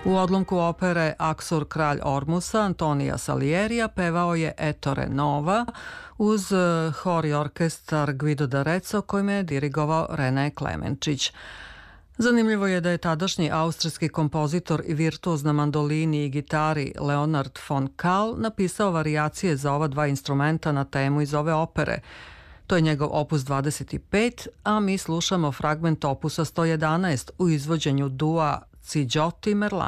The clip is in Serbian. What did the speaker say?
U odlomku opere Aksur kralj Ormusa Antonija Salierija pevao je Ettore Nova uz hor i orkestar Guido d'Arezzo kojim je dirigovao René Klemenčić. Zanimljivo je da je tadašnji austrijski kompozitor i virtuoz na mandolini i gitari Leonard von Kahl napisao varijacije za ova dva instrumenta na temu iz ove opere. To je njegov opus 25, a mi slušamo fragment opusa 111 u izvođenju dua Cigiotti Merlani.